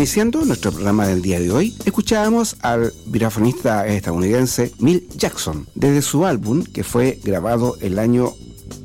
Iniciando nuestro programa del día de hoy, escuchábamos al vibrafonista estadounidense Milt Jackson desde su álbum que fue grabado el año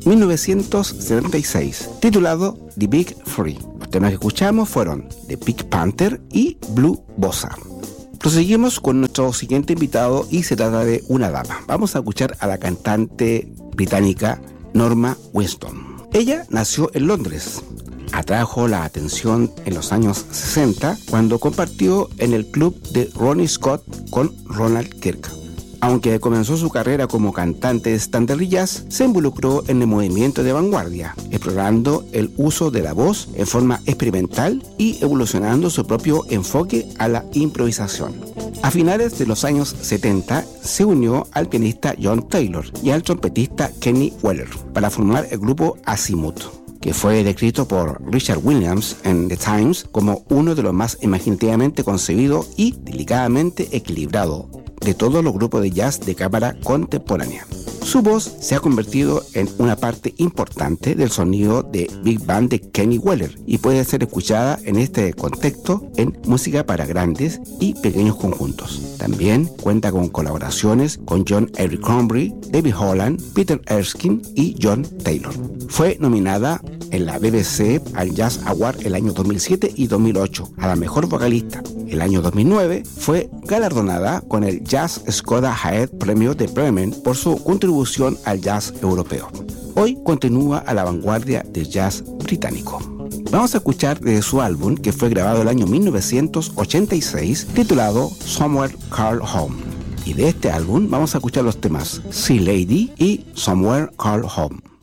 1976, titulado The Big Three. Los temas que escuchamos fueron The Pink Panther y Blue Bossa. Proseguimos con nuestro siguiente invitado y se trata de una dama. Vamos a escuchar a la cantante británica Norma Winston. Ella nació en Londres. Atrajo la atención en los años 60 cuando compartió en el club de Ronnie Scott con Ronald Kirk. Aunque comenzó su carrera como cantante de estándar y jazz, se involucró en el movimiento de vanguardia, explorando el uso de la voz en forma experimental y evolucionando su propio enfoque a la improvisación. A finales de los años 70 se unió al pianista John Taylor y al trompetista Kenny Weller para formar el grupo Azimuth, que fue descrito por Richard Williams en The Times como uno de los más imaginativamente concebido y delicadamente equilibrado de todos los grupos de jazz de cámara contemporánea. Su voz se ha convertido en una parte importante del sonido de Big Band de Kenny Weller y puede ser escuchada en este contexto en música para grandes y pequeños conjuntos. También cuenta con colaboraciones con John Abercrombie, David Holland, Peter Erskine y John Taylor. Fue nominada en la BBC al Jazz Award el año 2007 y 2008 a la mejor vocalista. El año 2009 fue galardonada con el Jazz Skoda Haed Premio de Bremen por su contribución al jazz europeo. Hoy continúa a la vanguardia del jazz británico. Vamos a escuchar de su álbum que fue grabado el año 1986 titulado Somewhere Call Home. Y de este álbum vamos a escuchar los temas Sea Lady y Somewhere Call Home.